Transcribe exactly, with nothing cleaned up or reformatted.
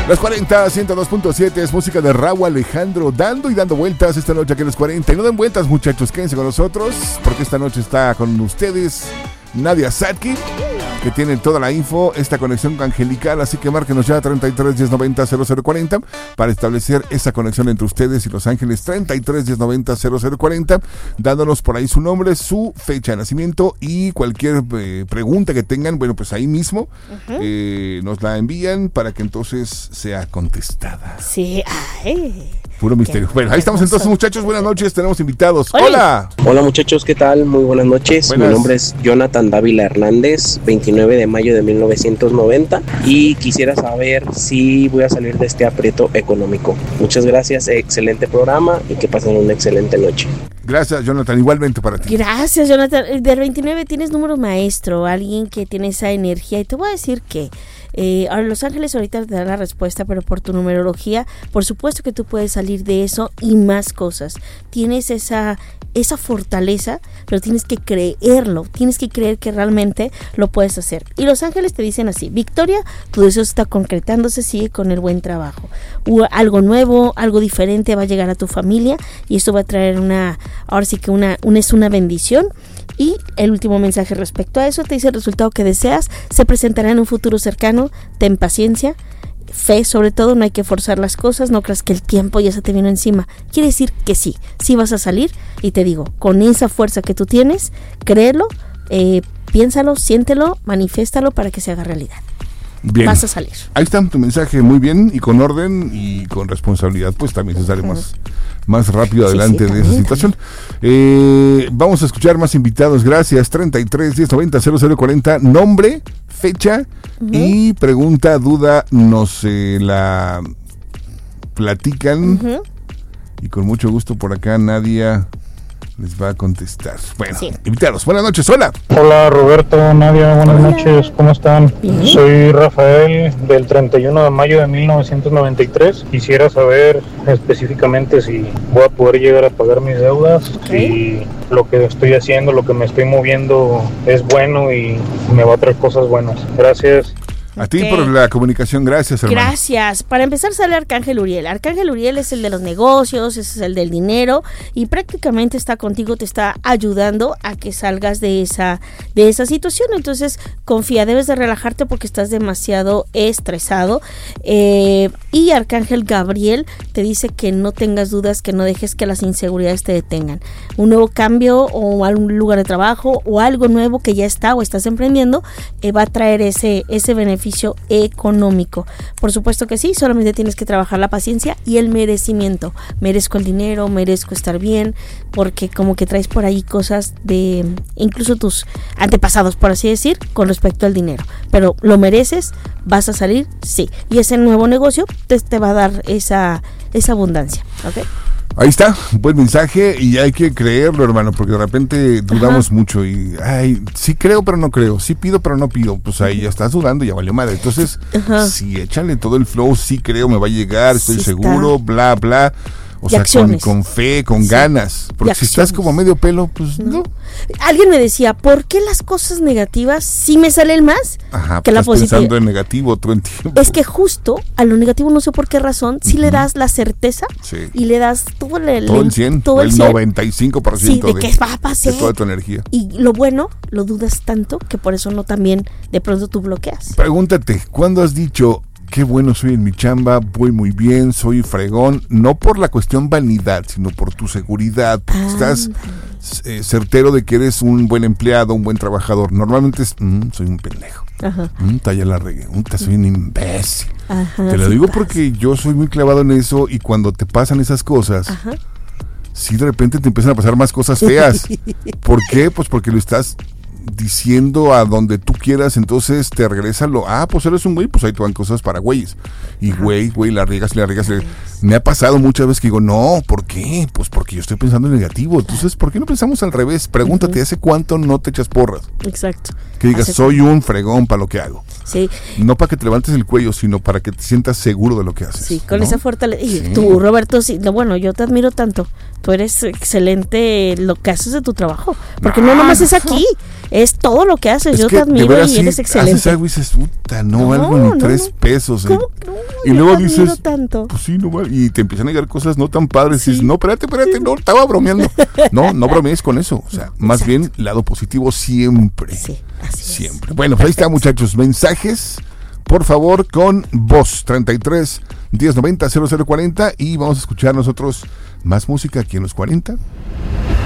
Las cuarenta, ciento dos punto siete es música de Rauw Alejandro, dando y dando vueltas esta noche aquí en las cuarenta. Y no den vueltas, muchachos, quédense con nosotros, porque esta noche está con ustedes Nadia Sadki, que tiene toda la info, esta conexión angelical, así que márquenos ya treinta y tres, diez, noventa, cero cero cuarenta para establecer esa conexión entre ustedes y Los Ángeles. Treinta y tres, diez, noventa, cero cero cuarenta, dándonos por ahí su nombre, su fecha de nacimiento y cualquier eh, pregunta que tengan, bueno, pues ahí mismo uh-huh. eh, nos la envían para que entonces sea contestada. Sí, ay. Puro misterio. Bueno, ahí estamos entonces, muchachos. Buenas noches, tenemos invitados. ¡Hola! Hola, muchachos, ¿qué tal? Muy buenas noches. Buenas. Mi nombre es Jonathan Dávila Hernández, veintinueve de mayo de mil novecientos noventa, y quisiera saber si voy a salir de este aprieto económico. Muchas gracias, excelente programa y que pasen una excelente noche. Gracias, Jonathan, igualmente para ti. Gracias, Jonathan. Del veintinueve tienes número maestro, alguien que tiene esa energía, y te voy a decir que Eh, ahora Los Ángeles ahorita te dan la respuesta, pero por tu numerología, por supuesto que tú puedes salir de eso y más cosas. Tienes esa esa fortaleza, pero tienes que creerlo, tienes que creer que realmente lo puedes hacer. Y Los Ángeles te dicen así: Victoria, tu deseo está concretándose, sigue con el buen trabajo. O algo nuevo, algo diferente va a llegar a tu familia y esto va a traer una, ahora sí que una, una es una bendición. Y el último mensaje respecto a eso te dice: el resultado que deseas se presentará en un futuro cercano, ten paciencia, fe sobre todo, no hay que forzar las cosas, no creas que el tiempo ya se te vino encima, quiere decir que sí, sí vas a salir, y te digo, con esa fuerza que tú tienes, créelo, eh, piénsalo, siéntelo, manifiéstalo para que se haga realidad. Bien. Vas a salir. Ahí está tu mensaje, muy bien, y con orden y con responsabilidad, pues también se sale uh-huh. más, más rápido adelante sí, sí, de esa situación. Eh, vamos a escuchar más invitados, gracias. Treinta y tres, diez, noventa, cero cero cuarenta, nombre, fecha uh-huh. y pregunta, duda, nos eh, la platican uh-huh. y con mucho gusto por acá Nadia les va a contestar. Bueno, sí. Invitados, buenas noches, hola. Hola Roberto, Nadia, buenas hola. noches, ¿cómo están? Bien. Soy Rafael, del treinta y uno de mayo de mil novecientos noventa y tres. Quisiera saber específicamente si voy a poder llegar a pagar mis deudas, okay. si lo que estoy haciendo, lo que me estoy moviendo es bueno y me va a traer cosas buenas. Gracias. A ti okay. por la comunicación, gracias, hermano. Gracias. Para empezar sale Arcángel Uriel. Arcángel Uriel es el de los negocios, es el del dinero y prácticamente está contigo, te está ayudando a que salgas de esa de esa situación. Entonces confía, debes de relajarte porque estás demasiado estresado. Eh, y Arcángel Gabriel te dice que no tengas dudas, que no dejes que las inseguridades te detengan. Un nuevo cambio o algún lugar de trabajo o algo nuevo que ya está o estás emprendiendo eh, va a traer ese ese beneficio económico. Por supuesto que sí, solamente tienes que trabajar la paciencia y el merecimiento. Merezco el dinero, merezco estar bien, porque como que traes por ahí cosas de incluso tus antepasados, por así decir, con respecto al dinero. Pero lo mereces, vas a salir, sí. Y ese nuevo negocio te, te va a dar esa, esa abundancia, ¿ok? Ahí está, buen mensaje y hay que creerlo, hermano, porque de repente dudamos Ajá. mucho y, ay, sí creo pero no creo, sí pido pero no pido, pues ahí ya estás dudando, ya valió madre. Entonces, Ajá. sí, échale todo el flow, sí creo, me va a llegar, estoy sí seguro, está. bla, bla. O y sea, con, con fe, con sí. ganas. Porque si estás como medio pelo, pues no. no. Alguien me decía, ¿por qué las cosas negativas sí me salen más Ajá, que pues la positiva? Pensando en negativo todo el tiempo. Es que justo a lo negativo, no sé por qué razón, sí uh-huh. le das la certeza sí. y le das todo el, todo el cien, todo el, el noventa y cinco por ciento sí, de, de que va a pasar. De toda tu energía. Y lo bueno, lo dudas tanto que por eso no también de pronto tú bloqueas. Pregúntate, ¿cuándo has dicho, qué bueno soy en mi chamba, voy muy bien, soy fregón? No por la cuestión vanidad, sino por tu seguridad, porque ah, estás eh, certero de que eres un buen empleado, un buen trabajador. Normalmente es, mmm, soy un pendejo, mmm, ya la regué, mmm, soy un imbécil. Ajá, te lo sí digo pasa. Porque yo soy muy clavado en eso y cuando te pasan esas cosas, Ajá. sí de repente te empiezan a pasar más cosas feas. ¿Por qué? Pues porque lo estás diciendo a donde tú quieras, entonces te regresa lo, ah, pues eres un güey, pues ahí te van cosas para güeyes. Y güey, güey, la riegas, la riegas. Me ha pasado muchas veces que digo, no, ¿por qué? Pues porque yo estoy pensando en negativo. Entonces, ¿por qué no pensamos al revés? Pregúntate, ¿hace cuánto no te echas porras? Exacto. Que digas, soy un fregón para lo que hago. Sí. No para que te levantes el cuello, sino para que te sientas seguro de lo que haces. Sí, con ¿no? esa fortaleza. Y sí. Tú, Roberto, sí, bueno, yo te admiro tanto. Tú eres excelente lo que haces de tu trabajo. Porque no, no nomás es aquí. es todo lo que haces. Es Yo que, te admiro de veras, y sí, eres excelente. Haces algo y dices, puta, no, No, valgo ni no, tres no. pesos. ¿Cómo? eh. No, y yo luego te admiro dices, tanto. pues sí, no vale. Y te empiezan a llegar cosas no tan padres. Sí. Y dices, no, espérate, espérate, no, estaba bromeando. No, no bromees con eso. O sea, más Exacto. bien, lado positivo siempre. Sí, así es. Siempre. Bueno, pues ahí está, muchachos. Mensajes, por favor, con voz treinta y tres, diez noventa, cero cero cuarenta. Y vamos a escuchar nosotros más música aquí en los cuarenta.